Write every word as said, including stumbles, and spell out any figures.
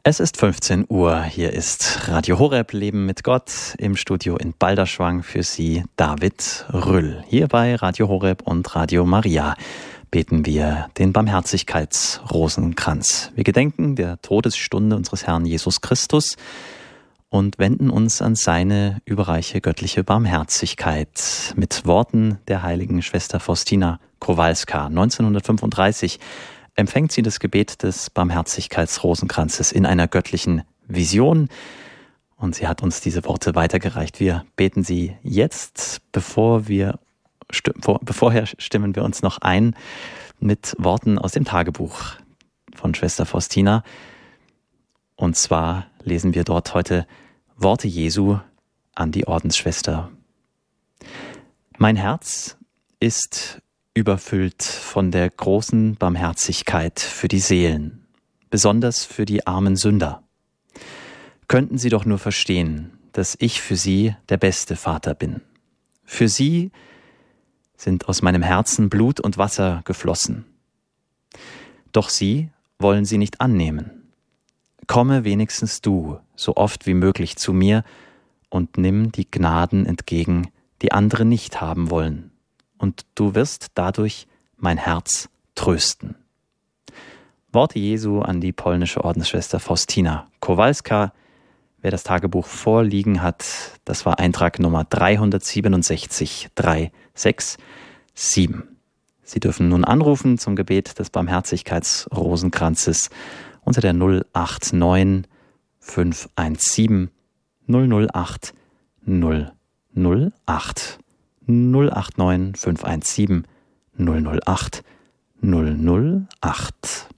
Es ist fünfzehn Uhr, hier ist Radio Horeb, Leben mit Gott, im Studio in Balderschwang für Sie David Rüll. Hier bei Radio Horeb und Radio Maria beten wir den Barmherzigkeitsrosenkranz. Wir gedenken der Todesstunde unseres Herrn Jesus Christus und wenden uns an seine überreiche göttliche Barmherzigkeit mit Worten der heiligen Schwester Faustina Kowalska. neunzehnhundertfünfunddreißig empfängt sie das Gebet des Barmherzigkeitsrosenkranzes in einer göttlichen Vision. Und sie hat uns diese Worte weitergereicht. Wir beten sie jetzt, bevor wir, vor, bevorher stimmen wir uns noch ein mit Worten aus dem Tagebuch von Schwester Faustina. Und zwar lesen wir dort heute Worte Jesu an die Ordensschwester. Mein Herz ist überfüllt von der großen Barmherzigkeit für die Seelen, besonders für die armen Sünder. Könnten Sie doch nur verstehen, dass ich für Sie der beste Vater bin. Für Sie sind aus meinem Herzen Blut und Wasser geflossen. Doch Sie wollen sie nicht annehmen. Komme wenigstens du so oft wie möglich zu mir und nimm die Gnaden entgegen, die andere nicht haben wollen. Und du wirst dadurch mein Herz trösten. Worte Jesu an die polnische Ordensschwester Faustina Kowalska. Wer das Tagebuch vorliegen hat, das war Eintrag Nummer dreihundertsiebenundsechzig drei sechs sieben. Sie dürfen nun anrufen zum Gebet des Barmherzigkeitsrosenkranzes unter der null acht neun fünf eins sieben null null acht null null acht. null acht neun fünf eins sieben null null acht null null acht.